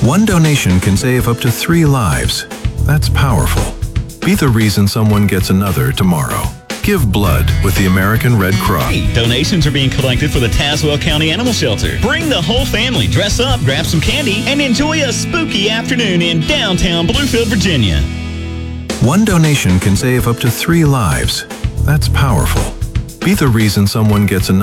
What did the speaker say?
One donation can save up to 3 lives. That's powerful. Be the reason someone gets another tomorrow. Give blood with the American Red Cross. Hey, donations are being collected for the Tazewell County Animal Shelter. Bring the whole family, dress up, grab some candy, and enjoy a spooky afternoon in downtown Bluefield, Virginia. One donation can save up to 3 lives. That's powerful. Be the reason someone gets another.